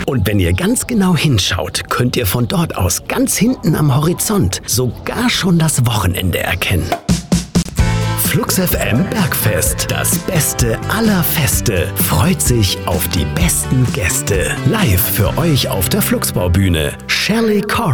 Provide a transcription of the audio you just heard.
Und wenn ihr ganz genau hinschaut, könnt ihr von dort aus ganz hinten am Horizont sogar schon das Wochenende erkennen. Flux FM Bergfest, das Beste aller Feste, freut sich auf die besten Gäste. Live für euch auf der Fluxbaubühne, Shelley Corr.